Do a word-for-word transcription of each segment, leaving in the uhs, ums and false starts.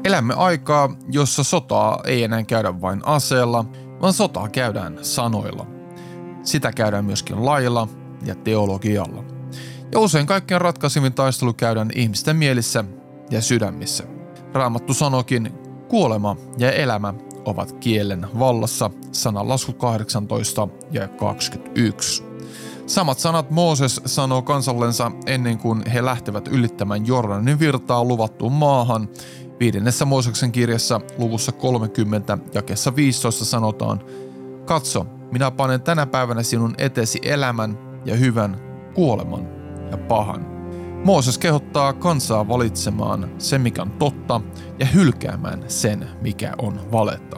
Elämme aikaa, jossa sotaa ei enää käydä vain aseella, vaan sotaa käydään sanoilla. Sitä käydään myöskin lailla ja teologialla. Ja usein kaikkein ratkaisevin taistelu käydään ihmisten mielissä ja sydämissä. Raamattu sanokin, kuolema ja elämä ovat kielen vallassa, sananlasku kahdeksantoista ja kaksikymmentäyksi. Samat sanat Mooses sanoo kansallensa ennen kuin he lähtevät ylittämään Jordanin virtaa luvattuun maahan. Viidennessä Mooseksen kirjassa luvussa kolmekymmentä jakeessa viisitoista sanotaan, katso, minä panen tänä päivänä sinun etesi elämän ja hyvän, kuoleman ja pahan. Mooses kehottaa kansaa valitsemaan se, mikä on totta, ja hylkäämään sen, mikä on valetta.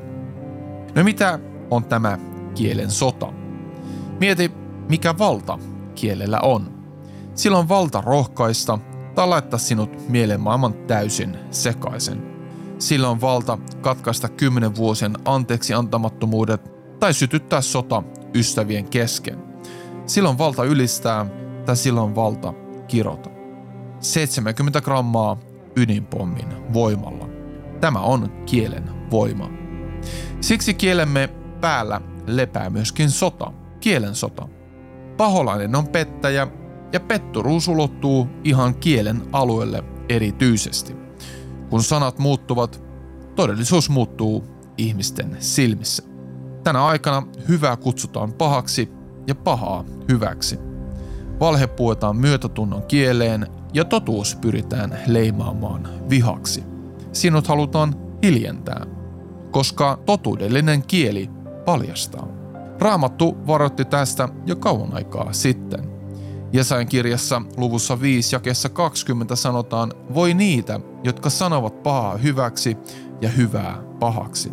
No mitä on tämä kielen sota? Mieti, mikä valta kielellä on. Sillä on valta rohkaista tai laittaa sinut mielenmaailman täysin sekaisin. Sillä on valta katkaista kymmenen vuosien anteeksi antamattomuudet tai sytyttää sota ystävien kesken. Sillä on valta ylistää tai sillä on valta kirota. seitsemänkymmentä grammaa ydinpommin voimalla. Tämä on kielen voima. Siksi kielemme päällä lepää myöskin sota, kielen sota. Paholainen on pettäjä ja petturuus ulottuu ihan kielen alueelle erityisesti. Kun sanat muuttuvat, todellisuus muuttuu ihmisten silmissä. Tänä aikana hyvää kutsutaan pahaksi ja pahaa hyväksi. Valhe puetaan myötätunnon kieleen ja totuus pyritään leimaamaan vihaksi. Sinut halutaan hiljentää, koska totuudellinen kieli paljastaa. Raamattu varoitti tästä jo kauan aikaa sitten. Jesajan kirjassa luvussa viisi jakeessa kaksikymmentä sanotaan, voi niitä, jotka sanovat pahaa hyväksi ja hyvää pahaksi.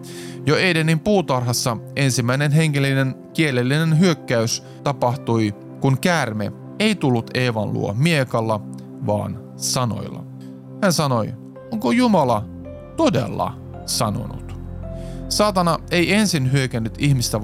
Jo Edenin puutarhassa ensimmäinen henkilöinen kielellinen hyökkäys tapahtui, kun käärme ei tullut Eevan luo miekalla, vaan sanoilla. Hän sanoi, onko Jumala todella sanonut? Saatana ei ensin hyökännyt ihmistä